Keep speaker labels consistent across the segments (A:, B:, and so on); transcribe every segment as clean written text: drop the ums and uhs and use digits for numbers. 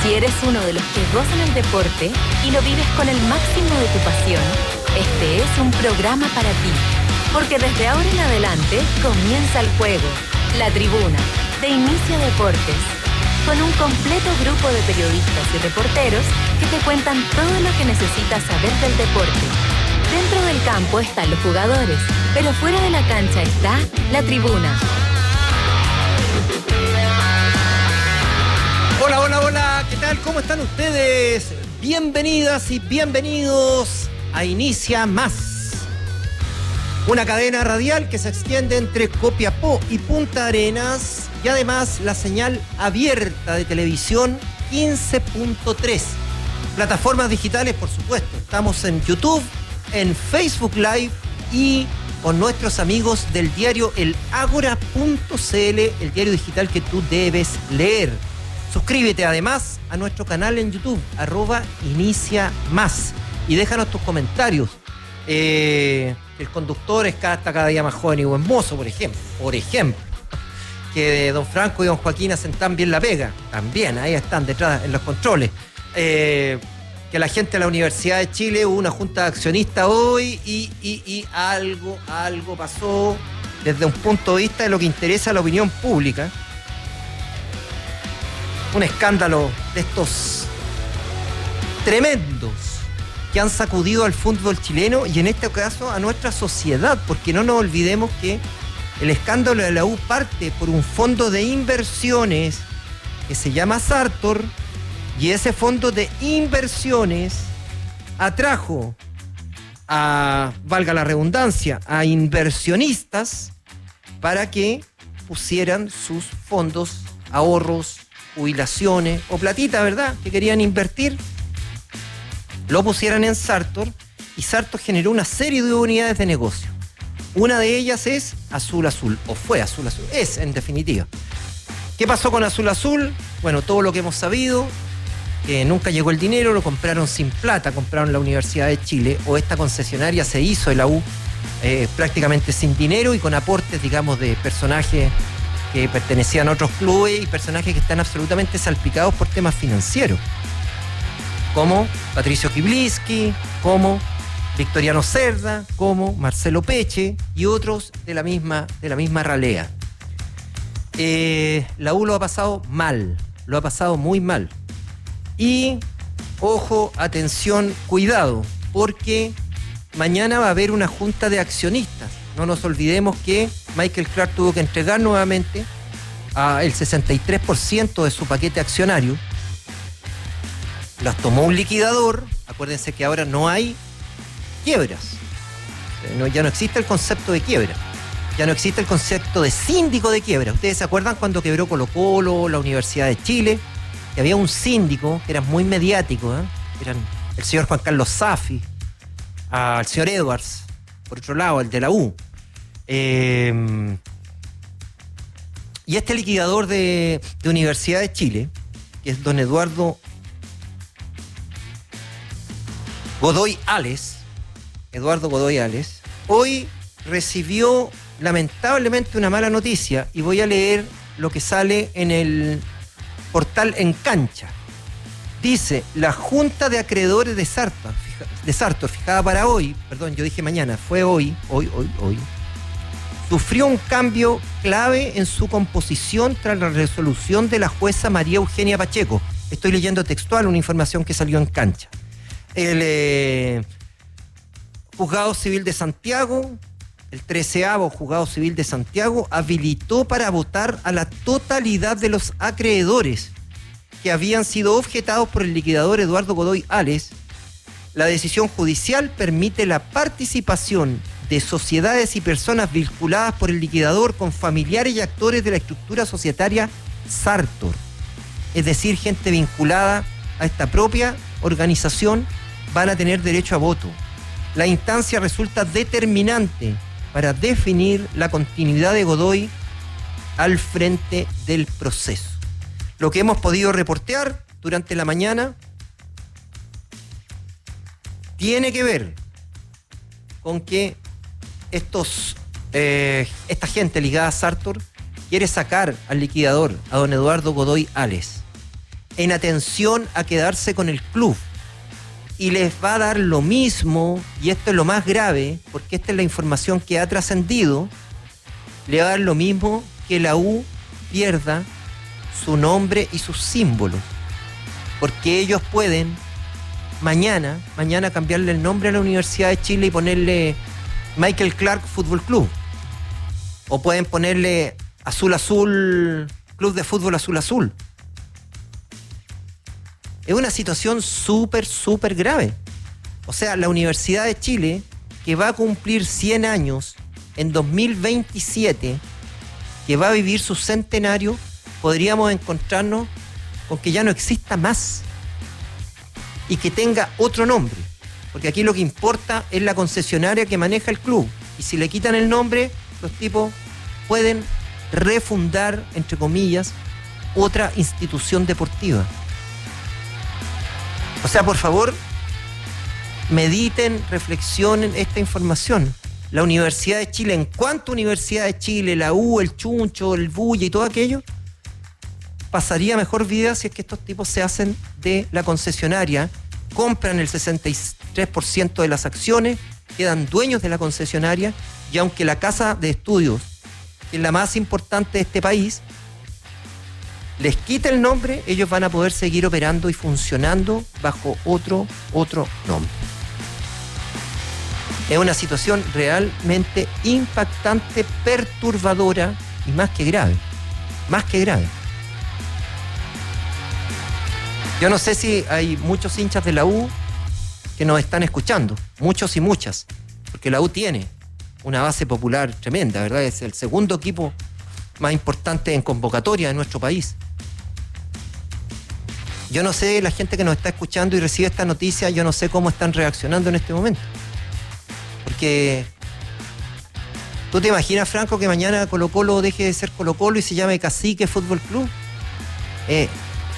A: Si eres uno de los que gozan el deporte y lo vives con el máximo de tu pasión, este es un programa para ti. Porque desde ahora en adelante comienza el juego, La Tribuna, de Inicia Deportes, con un completo grupo de periodistas y reporteros que te cuentan todo lo que necesitas saber del deporte. Dentro del campo están los jugadores, pero fuera de la cancha está La Tribuna.
B: Hola, hola, hola, ¿qué tal? ¿Cómo están ustedes? Bienvenidas y bienvenidos a Inicia Más, una cadena radial que se extiende entre Copiapó y Punta Arenas y además la señal abierta de televisión 15.3. Plataformas digitales, por supuesto. Estamos en YouTube, en Facebook Live y con nuestros amigos del diario elagora.cl, el diario digital que tú debes leer. Suscríbete además a nuestro canal en YouTube, @IniciaMás, y déjanos tus comentarios. El conductor está cada día más joven y buen mozo, por ejemplo. Que don Franco y don Joaquín hacen tan bien la pega. También, ahí están detrás en los controles. Que la gente de la Universidad de Chile, hubo una junta de accionistas hoy y algo pasó desde un punto de vista de lo que interesa a la opinión pública. Un escándalo de estos tremendos que han sacudido al fútbol chileno y en este caso a nuestra sociedad, porque no nos olvidemos que el escándalo de la U parte por un fondo de inversiones que se llama Sartor, y ese fondo de inversiones atrajo a, valga la redundancia, a inversionistas para que pusieran sus fondos, ahorros, jubilaciones o platita, ¿verdad?, que querían invertir, lo pusieran en Sartor, y Sartor generó una serie de unidades de negocio. Una de ellas es Azul Azul, o fue Azul Azul, es en definitiva. ¿Qué pasó con Azul Azul? Bueno, todo lo que hemos sabido, que nunca llegó el dinero, lo compraron sin plata, compraron la Universidad de Chile, o esta concesionaria se hizo de la U prácticamente sin dinero y con aportes, digamos, de personajes que pertenecían a otros clubes y personajes que están absolutamente salpicados por temas financieros, como Patricio Kibliski, como Victoriano Cerda, como Marcelo Peche y otros de la misma ralea. La U lo ha pasado mal, lo ha pasado muy mal. Y, ojo, atención, cuidado, porque mañana va a haber una junta de accionistas. No nos olvidemos que Michael Clark tuvo que entregar nuevamente el 63% de su paquete accionario. Las tomó un liquidador. Acuérdense que ahora no hay quiebras. Ya no existe el concepto de quiebra. Ya no existe el concepto de síndico de quiebra. ¿Ustedes se acuerdan cuando quebró Colo-Colo, la Universidad de Chile? Que había un síndico que era muy mediático, eran el señor Juan Carlos Safi, el señor Edwards, por otro lado, el de la U. Y este liquidador de Universidad de Chile, que es don Eduardo Godoy Ales, hoy recibió lamentablemente una mala noticia, y voy a leer lo que sale en el portal En Cancha. Dice: la Junta de Acreedores de Sartor, fijada para hoy, perdón, yo dije mañana, fue hoy, sufrió un cambio clave en su composición tras la resolución de la jueza María Eugenia Pacheco. Estoy leyendo textual una información que salió en Cancha. El Juzgado Civil de Santiago, el 13º Juzgado Civil de Santiago, habilitó para votar a la totalidad de los acreedores que habían sido objetados por el liquidador Eduardo Godoy Ales. La decisión judicial permite la participación de sociedades y personas vinculadas por el liquidador con familiares y actores de la estructura societaria Sartor. Es decir, gente vinculada a esta propia organización van a tener derecho a voto. La instancia resulta determinante para definir la continuidad de Godoy al frente del proceso. Lo que hemos podido reportear durante la mañana tiene que ver con que esta gente ligada a Sartor quiere sacar al liquidador, a don Eduardo Godoy Ales. en atención a quedarse con el club. Y les va a dar lo mismo, y esto es lo más grave, porque esta es la información que ha trascendido, le va a dar lo mismo que la U pierda su nombre y sus símbolos. Porque ellos pueden mañana cambiarle el nombre a la Universidad de Chile y ponerle Michael Clark Fútbol Club. O pueden ponerle Azul Azul, Club de Fútbol Azul Azul. Es una situación súper grave. O sea, la Universidad de Chile, que va a cumplir 100 años en 2027, que va a vivir su centenario, podríamos encontrarnos con que ya no exista más y que tenga otro nombre. Porque aquí lo que importa es la concesionaria que maneja el club. Y si le quitan el nombre, los tipos pueden refundar, entre comillas, otra institución deportiva. O sea, por favor, mediten, reflexionen esta información. La Universidad de Chile, en cuanto a Universidad de Chile, la U, el Chuncho, el Bulla y todo aquello, pasaría mejor vida si es que estos tipos se hacen de la concesionaria, compran el 63% de las acciones, quedan dueños de la concesionaria, y aunque la casa de estudios, que es la más importante de este país, les quita el nombre, ellos van a poder seguir operando y funcionando bajo otro nombre. Es una situación realmente impactante, perturbadora y más que grave. Más que grave. Yo no sé si hay muchos hinchas de la U que nos están escuchando, muchos y muchas, porque la U tiene una base popular tremenda, ¿verdad? Es el segundo equipo más importante en convocatoria de nuestro país. Yo no sé, la gente que nos está escuchando y recibe esta noticia, yo no sé cómo están reaccionando en este momento. Porque ¿tú te imaginas, Franco, que mañana Colo-Colo deje de ser Colo-Colo y se llame Cacique Fútbol Club? Es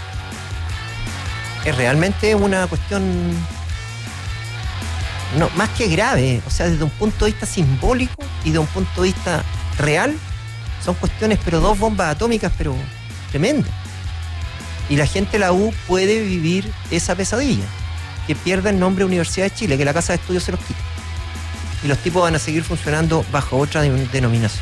B: realmente una cuestión más que grave. O sea, desde un punto de vista simbólico y de un punto de vista real, son cuestiones, pero dos bombas atómicas, pero tremendas. Y la gente de la U puede vivir esa pesadilla, que pierda el nombre Universidad de Chile, que la casa de estudios se los quite. Y los tipos van a seguir funcionando bajo otra denominación.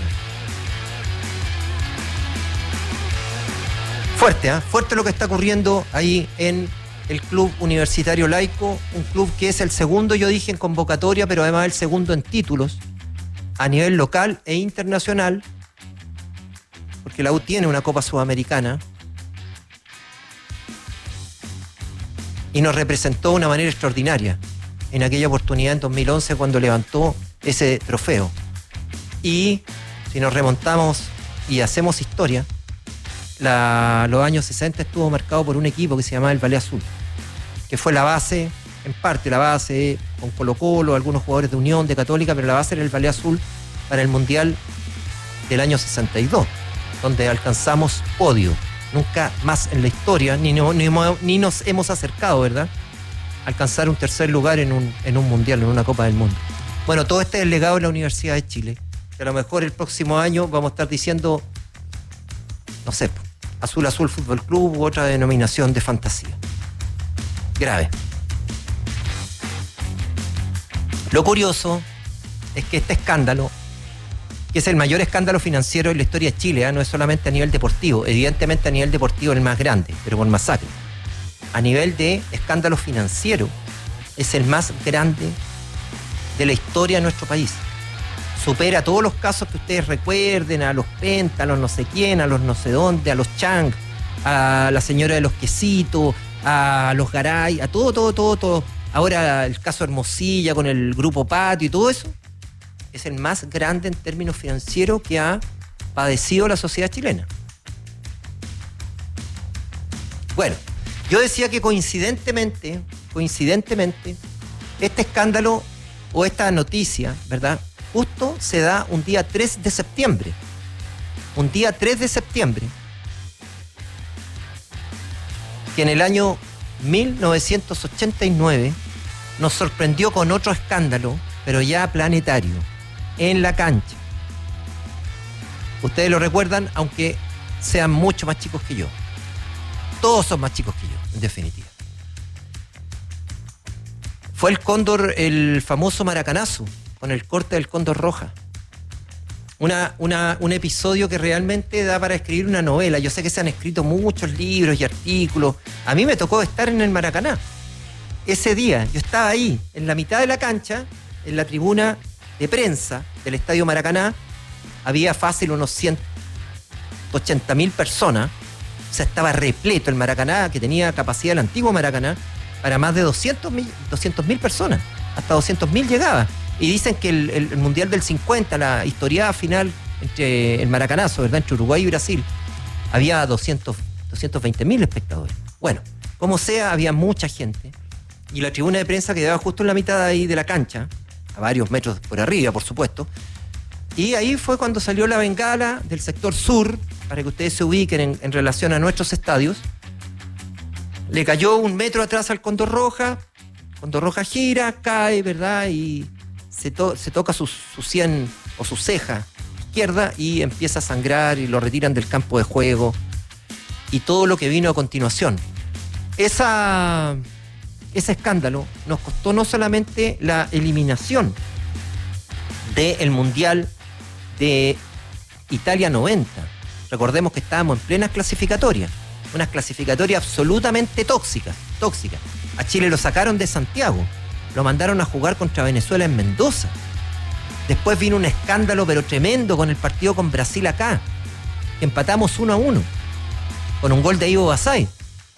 B: Fuerte, ¿eh? Fuerte lo que está ocurriendo ahí en el Club Universitario Laico, un club que es el segundo, yo dije, en convocatoria, pero además el segundo en títulos, a nivel local e internacional, porque la U tiene una Copa Sudamericana, y nos representó de una manera extraordinaria en aquella oportunidad en 2011 cuando levantó ese trofeo. Y si nos remontamos y hacemos historia, los años 60 estuvo marcado por un equipo que se llamaba el Valle Azul, que fue la base, en parte la base con Colo-Colo, algunos jugadores de Unión, de Católica, pero la base era el Valle Azul para el Mundial del año 62, donde alcanzamos podio. Nunca más en la historia, ni nos hemos acercado, ¿verdad?, alcanzar un tercer lugar en un mundial, en una Copa del Mundo. Bueno, todo este es el legado de la Universidad de Chile, que a lo mejor el próximo año vamos a estar diciendo, no sé, Azul Azul Fútbol Club u otra denominación de fantasía. Grave. Lo curioso es que este escándalo, que es el mayor escándalo financiero en la historia de Chile, no es solamente a nivel deportivo, evidentemente a nivel deportivo es el más grande, pero por masacre. A nivel de escándalo financiero, es el más grande de la historia de nuestro país. Supera todos los casos que ustedes recuerden, a los Penta, a los no sé quién, a los no sé dónde, a los Chang, a la señora de los quesitos, a los Garay, a todo. Ahora el caso Hermosilla con el Grupo Patio y todo eso, es el más grande en términos financieros que ha padecido la sociedad chilena. Bueno, yo decía que coincidentemente, este escándalo o esta noticia, ¿verdad?, justo se da un día 3 de septiembre. Un día 3 de septiembre, que en el año 1989 nos sorprendió con otro escándalo, pero ya planetario, en la cancha. Ustedes lo recuerdan, aunque sean mucho más chicos que yo. Todos son más chicos que yo, en definitiva. Fue el Cóndor, el famoso maracanazo, con el corte del Cóndor Roja. Un episodio que realmente da para escribir una novela. Yo sé que se han escrito muchos libros y artículos. A mí me tocó estar en el Maracaná. Ese día yo estaba ahí, en la mitad de la cancha, en la tribuna de prensa del Estadio Maracaná. Había fácil unos 180.000 personas. O sea, estaba repleto el Maracaná, que tenía capacidad el antiguo Maracaná, para más de 200.000 personas. Hasta 200.000 llegaba. Y dicen que el Mundial del 50, la historiada final entre el Maracanazo, ¿verdad?, entre Uruguay y Brasil, había 220.000 espectadores. Bueno, como sea, había mucha gente. Y la tribuna de prensa quedaba justo en la mitad de ahí de la cancha, a varios metros por arriba, por supuesto. Y ahí fue cuando salió la bengala del sector sur, para que ustedes se ubiquen en relación a nuestros estadios. Le cayó 1 metro atrás al Cóndor Roja. Cóndor Roja gira, cae, ¿verdad? Y se toca su sien o su ceja izquierda y empieza a sangrar y lo retiran del campo de juego. Y todo lo que vino a continuación. Ese escándalo nos costó no solamente la eliminación del Mundial de Italia 90. Recordemos que estábamos en plenas clasificatorias. Unas clasificatorias absolutamente tóxicas. A Chile lo sacaron de Santiago. Lo mandaron a jugar contra Venezuela en Mendoza. Después vino un escándalo pero tremendo con el partido con Brasil acá. Empatamos 1-1 con un gol de Ivo Basay.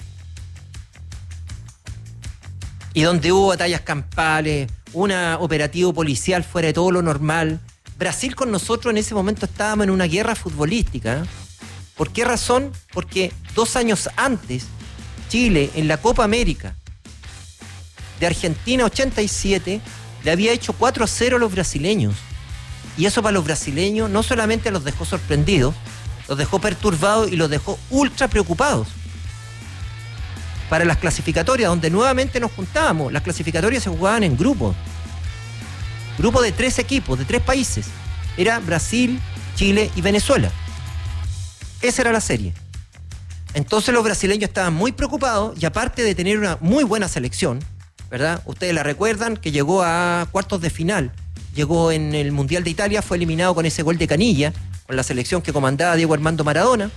B: Y donde hubo batallas campales, un operativo policial fuera de todo lo normal. Brasil con nosotros en ese momento estábamos en una guerra futbolística. ¿Por qué razón? Porque 2 años antes, Chile en la Copa América de Argentina 87 le había hecho 4-0 a los brasileños. Y eso para los brasileños no solamente los dejó sorprendidos, los dejó perturbados y los dejó ultra preocupados. Para las clasificatorias, donde nuevamente nos juntábamos, las clasificatorias se jugaban en grupos. Grupo de 3 equipos, de 3 países. Era Brasil, Chile y Venezuela. Esa era la serie. Entonces los brasileños estaban muy preocupados y aparte de tener una muy buena selección, ¿verdad? Ustedes la recuerdan que llegó a cuartos de final. Llegó en el Mundial de Italia, fue eliminado con ese gol de Canilla, con la selección que comandaba Diego Armando Maradona.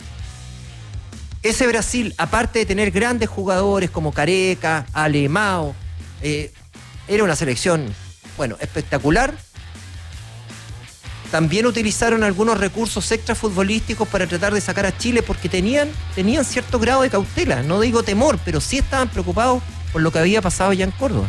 B: Ese Brasil, aparte de tener grandes jugadores como Careca, Alemão, era una selección, bueno, espectacular. También utilizaron algunos recursos extrafutbolísticos para tratar de sacar a Chile porque tenían cierto grado de cautela, no digo temor, pero sí estaban preocupados por lo que había pasado allá en Córdoba.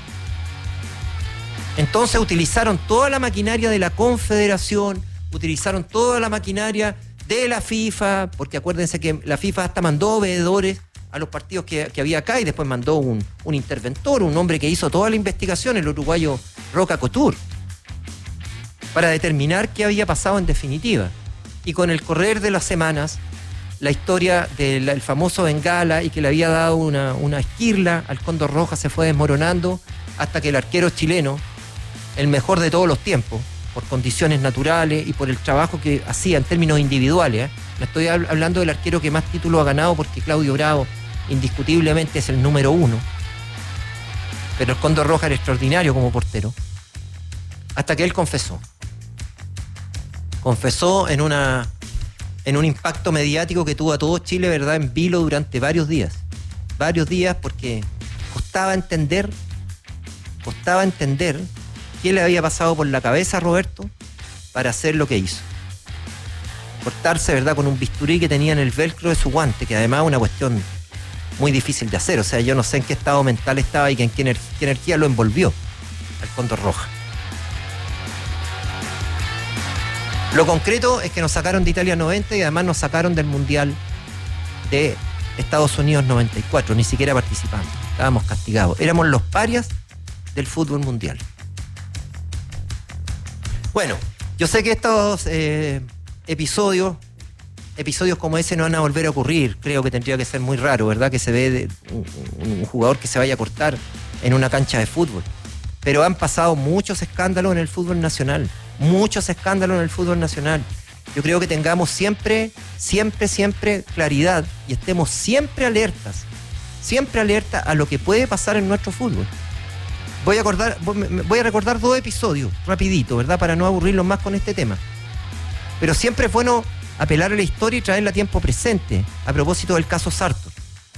B: Entonces utilizaron toda la maquinaria de la Confederación, utilizaron toda la maquinaria de la FIFA, porque acuérdense que la FIFA hasta mandó veedores a los partidos que había acá y después mandó un interventor, un hombre que hizo toda la investigación, el uruguayo Roca Couture, para determinar qué había pasado en definitiva. Y con el correr de las semanas, la historia del famoso Bengala y que le había dado una esquirla al Cóndor Roja se fue desmoronando hasta que el arquero chileno, el mejor de todos los tiempos, por condiciones naturales y por el trabajo que hacía en términos individuales, no estoy hablando del arquero que más títulos ha ganado porque Claudio Bravo indiscutiblemente es el número 1, pero el Cóndor Roja era extraordinario como portero, hasta que él confesó en un impacto mediático que tuvo a todo Chile, ¿verdad?, en vilo durante varios días porque costaba entender qué le había pasado por la cabeza a Roberto para hacer lo que hizo. Cortarse, ¿verdad?, con un bisturí que tenía en el velcro de su guante, que además es una cuestión muy difícil de hacer. O sea, yo no sé en qué estado mental estaba y qué energía lo envolvió al Cóndor Roja. Lo concreto es que nos sacaron de Italia 90 y además nos sacaron del Mundial de Estados Unidos 94. Ni siquiera participamos. Estábamos castigados. Éramos los parias del fútbol mundial. Bueno, yo sé que estos episodios como ese no van a volver a ocurrir. Creo que tendría que ser muy raro, ¿verdad?, que se ve un jugador que se vaya a cortar en una cancha de fútbol. Pero han pasado muchos escándalos en el fútbol nacional. Yo creo que tengamos siempre claridad y estemos siempre alertas a lo que puede pasar en nuestro fútbol. Voy a recordar 2 episodios, rapidito, ¿verdad? Para no aburrirlos más con este tema. Pero siempre es bueno apelar a la historia y traerla a tiempo presente, a propósito del caso Sartor.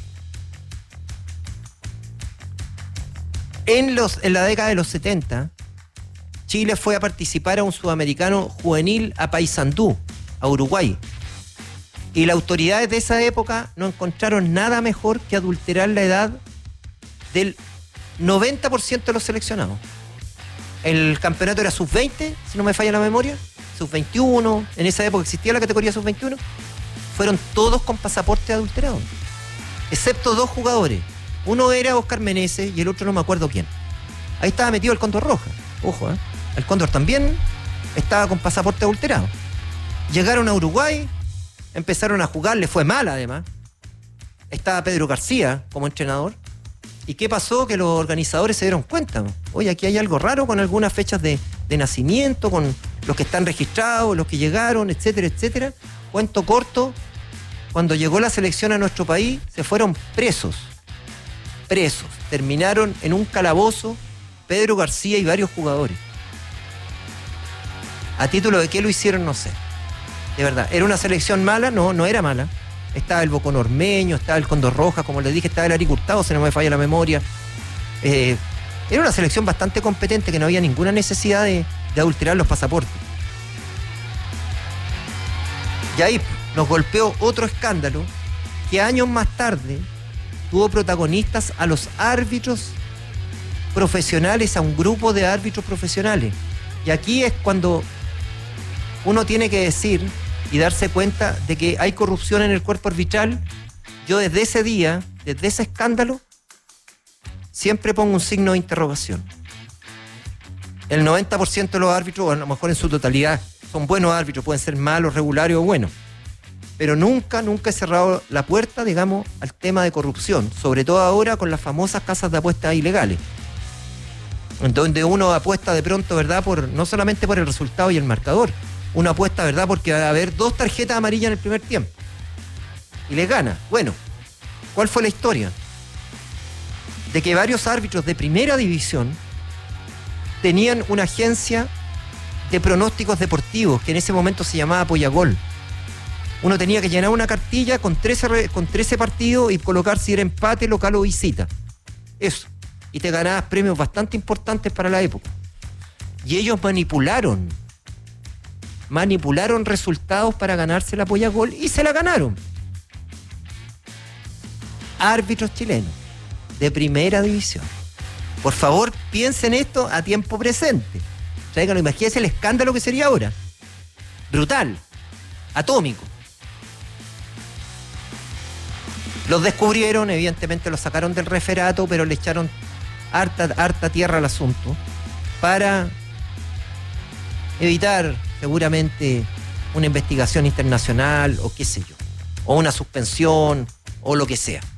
B: En la década de los 70, Chile fue a participar a un sudamericano juvenil a Paysandú, a Uruguay. Y las autoridades de esa época no encontraron nada mejor que adulterar la edad del 90% de los seleccionados. El campeonato era sub-20, si no me falla la memoria, sub-21, en esa época existía la categoría sub-21, fueron todos con pasaporte adulterado, excepto 2 jugadores. Uno era Oscar Meneses y el otro no me acuerdo quién. Ahí estaba metido el Cóndor Roja, ojo, el Cóndor también estaba con pasaporte adulterado. Llegaron a Uruguay, empezaron a jugar, le fue mal además. Estaba Pedro García como entrenador. ¿Y qué pasó? Que los organizadores se dieron cuenta. Oye, aquí hay algo raro con algunas fechas de nacimiento, con los que están registrados, los que llegaron, etcétera, etcétera. Cuento corto, cuando llegó la selección a nuestro país, se fueron presos. Terminaron en un calabozo Pedro García y varios jugadores. ¿A título de qué lo hicieron? No sé. De verdad, ¿era una selección mala? No era mala. Estaba el Bocón Ormeño, estaba el Cóndor Roja, como les dije, estaba el Ari Hurtado, si no me falla la memoria. Era una selección bastante competente, que no había ninguna necesidad de adulterar los pasaportes. Y ahí nos golpeó otro escándalo que años más tarde tuvo protagonistas a los árbitros profesionales, a un grupo de árbitros profesionales. Y aquí es cuando uno tiene que decir y darse cuenta de que hay corrupción en el cuerpo arbitral. Yo desde ese día, desde ese escándalo, siempre pongo un signo de interrogación. El 90% de los árbitros, a lo mejor en su totalidad, son buenos árbitros, pueden ser malos, regulares o buenos. Pero nunca he cerrado la puerta, digamos, al tema de corrupción, sobre todo ahora con las famosas casas de apuestas ilegales, en donde uno apuesta de pronto, ¿verdad?, no solamente por el resultado y el marcador, uno apuesta, ¿verdad?, porque va a haber 2 tarjetas amarillas en el primer tiempo y les gana. Bueno, ¿cuál fue la historia? De que varios árbitros de primera división tenían una agencia de pronósticos deportivos que en ese momento se llamaba Apoyagol. Uno tenía que llenar una cartilla con 13 partidos y colocar si era empate, local o visita. Eso. Y te ganabas premios bastante importantes para la época. Y ellos manipularon resultados para ganarse la Apoyagol y se la ganaron. Árbitros chilenos de primera división. Por favor, piensen esto a tiempo presente. Tráiganlo, imagínense el escándalo que sería ahora. Brutal, atómico. Los descubrieron, evidentemente los sacaron del referato, pero le echaron harta tierra al asunto para evitar seguramente una investigación internacional o qué sé yo, o una suspensión o lo que sea.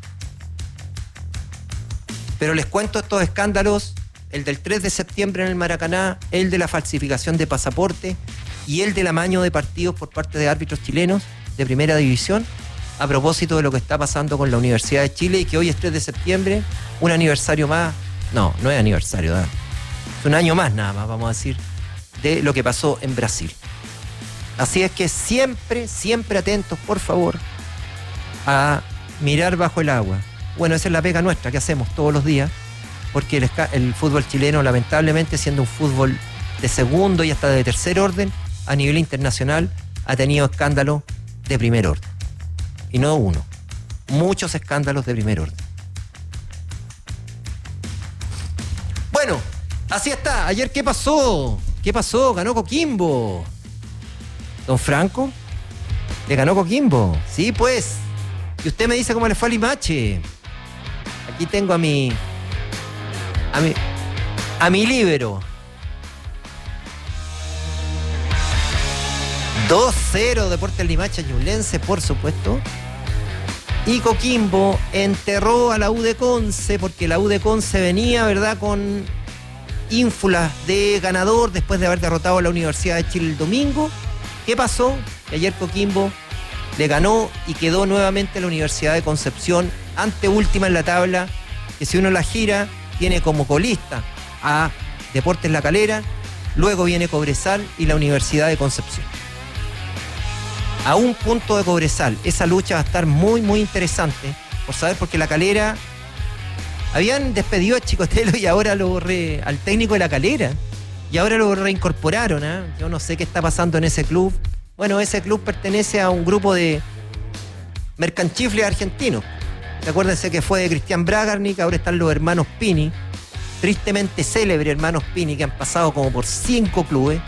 B: Pero les cuento estos escándalos, el del 3 de septiembre en el Maracaná, el de la falsificación de pasaporte y el del amaño de partidos por parte de árbitros chilenos de primera división, a propósito de lo que está pasando con la Universidad de Chile y que hoy es 3 de septiembre, un aniversario más, no es aniversario, ¿verdad? Es un año más nada más, vamos a decir, de lo que pasó en Brasil. Así es que siempre atentos, por favor, a mirar bajo el agua. Bueno, esa es la pega nuestra que hacemos todos los días, porque el fútbol chileno, lamentablemente, siendo un fútbol de segundo y hasta de tercer orden, a nivel internacional, ha tenido escándalos de primer orden. Y no uno, muchos escándalos de primer orden. Bueno, así está. Ayer, ¿qué pasó? Ganó Coquimbo. Don Franco, le ganó Coquimbo. Sí, pues. Y usted me dice cómo le fue a Limache. Aquí tengo a mi líbero. 2-0 Deportes Limache Ñublense, por supuesto. Y Coquimbo enterró a la U de Conce, porque la U de Conce venía, ¿verdad?, con ínfulas de ganador después de haber derrotado a la Universidad de Chile el domingo. ¿Qué pasó? Y ayer Coquimbo le ganó y quedó nuevamente la Universidad de Concepción anteúltima en la tabla, que si uno la gira tiene como colista a Deportes La Calera, luego viene Cobresal y la Universidad de Concepción. A un punto de Cobresal, esa lucha va a estar muy muy interesante por saber, porque La Calera habían despedido a Chicotelo y ahora al técnico de La Calera, y ahora lo reincorporaron, ¿eh? Yo no sé qué está pasando en ese club. Bueno, ese club pertenece a un grupo de mercanchifles argentinos. Acuérdense que fue de Cristian Bragarnik, ahora están los hermanos Pini, tristemente célebres hermanos Pini, que han pasado como por 5 clubes,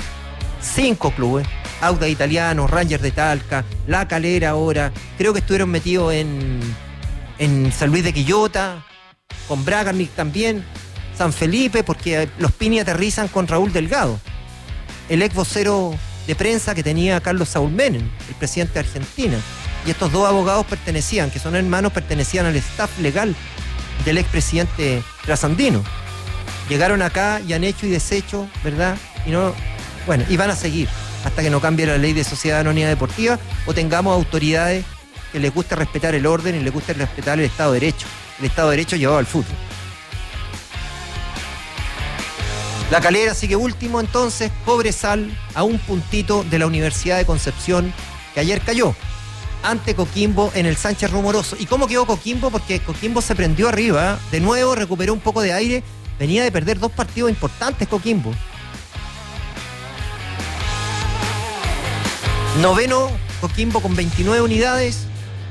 B: Audax Italiano, Rangers de Talca, La Calera ahora, creo que estuvieron metidos en San Luis de Quillota, con Bragarnik también, San Felipe, porque los Pini aterrizan con Raúl Delgado, el ex vocero de prensa que tenía Carlos Saúl Menem, el presidente de Argentina. Y estos dos abogados que son hermanos, pertenecían al staff legal del expresidente Trasandino. Llegaron acá y han hecho y deshecho, ¿verdad? Y van a seguir hasta que no cambie la ley de sociedad anónima deportiva o tengamos autoridades que les guste respetar el orden y les guste respetar el Estado de Derecho. El Estado de Derecho llevado al fútbol. La Calera sigue último, entonces Cobresal a un puntito de la Universidad de Concepción, que ayer cayó ante Coquimbo en el Sánchez Rumoroso. ¿Y cómo quedó Coquimbo? Porque Coquimbo se prendió arriba, de nuevo recuperó un poco de aire, venía de perder 2 partidos importantes Coquimbo. Noveno Coquimbo con 29 unidades.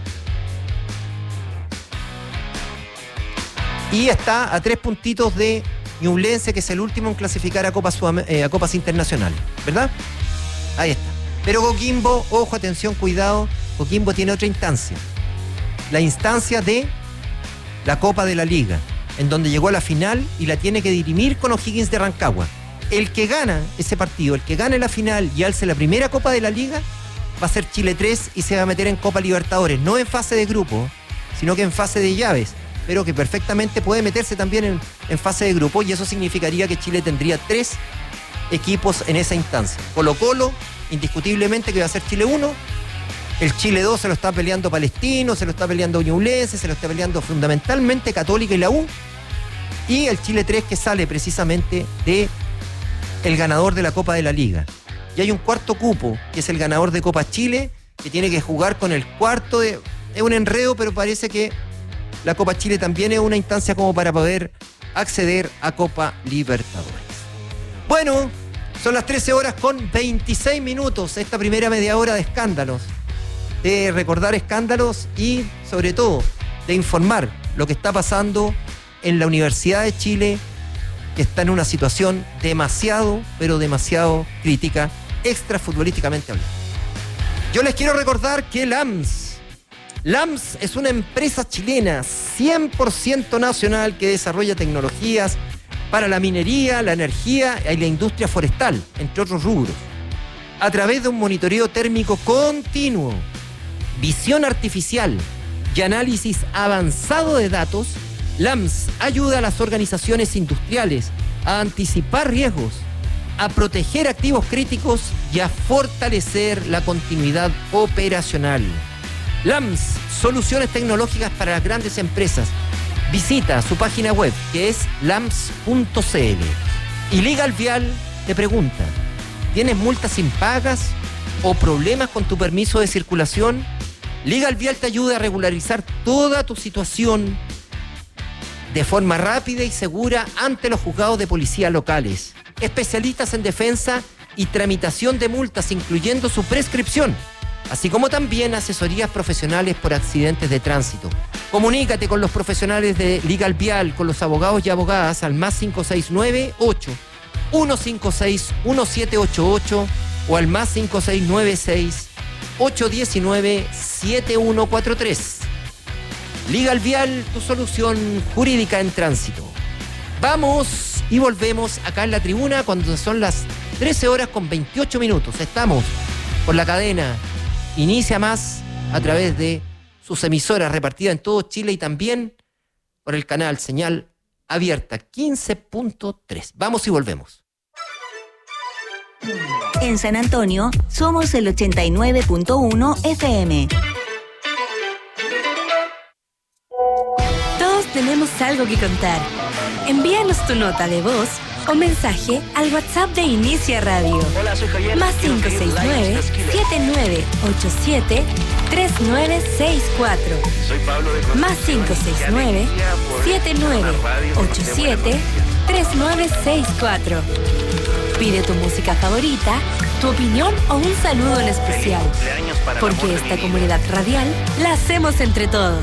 B: Y está a 3 puntitos de Ñublense, que es el último en clasificar a Copas Internacionales, ¿verdad? Ahí está. Pero Coquimbo, ojo, atención, cuidado, Coquimbo tiene otra instancia. La instancia de la Copa de la Liga, en donde llegó a la final y la tiene que dirimir con O'Higgins de Rancagua. El que gana ese partido, el que gane la final y alce la primera Copa de la Liga, va a ser Chile 3 y se va a meter en Copa Libertadores, no en fase de grupo, sino que en fase de llaves, pero que perfectamente puede meterse también en fase de grupo, y eso significaría que Chile tendría 3 equipos en esa instancia. Colo-Colo, indiscutiblemente que va a ser Chile 1, el Chile 2 se lo está peleando Palestino, se lo está peleando Ñublense, se lo está peleando fundamentalmente Católica y la U, y el Chile 3 que sale precisamente de el ganador de la Copa de la Liga. Y hay un cuarto cupo, que es el ganador de Copa Chile, que tiene que jugar con el cuarto de... Es un enredo, pero parece que la Copa Chile también es una instancia como para poder acceder a Copa Libertadores. Bueno, son las 13 horas con 26 minutos, esta primera media hora de escándalos, de recordar escándalos y sobre todo de informar lo que está pasando en la Universidad de Chile, que está en una situación demasiado, pero demasiado crítica, extrafutbolísticamente hablando. Yo les quiero recordar que LAMS es una empresa chilena 100% nacional que desarrolla tecnologías para la minería, la energía y la industria forestal, entre otros rubros. A través de un monitoreo térmico continuo, visión artificial y análisis avanzado de datos, LAMS ayuda a las organizaciones industriales a anticipar riesgos, a proteger activos críticos y a fortalecer la continuidad operacional. LAMS, soluciones tecnológicas para las grandes empresas. Visita su página web, que es lams.cl. Y Legal Vial te pregunta, ¿tienes multas impagas o problemas con tu permiso de circulación? Legal Vial te ayuda a regularizar toda tu situación de forma rápida y segura ante los juzgados de policía locales. Especialistas en defensa y tramitación de multas, incluyendo su prescripción, así como también asesorías profesionales por accidentes de tránsito. Comunícate con los profesionales de Legal Vial, con los abogados y abogadas al más 569-8 156-1788 o al más 5696-819-7143. Legal Vial, tu solución jurídica en tránsito. Vamos y volvemos acá en la tribuna cuando son las 13 horas con 28 minutos. Estamos por la cadena Inicia Más a través de sus emisoras repartidas en todo Chile y también por el canal Señal Abierta 15.3. Vamos y volvemos.
C: En San Antonio somos el 89.1 FM.
D: Todos tenemos algo que contar. Envíanos tu nota de voz o mensaje al WhatsApp de Inicia Radio.
E: Hola, soy Javier.
D: Más 569-7987-3964.
E: Soy Pablo de
D: Más 569-7987-3964. Pide tu música favorita, tu opinión o un saludo en especial. Porque esta comunidad radial la hacemos entre todos.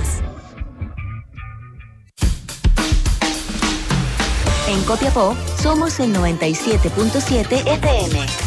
C: En Copiapó somos el 97.7 FM.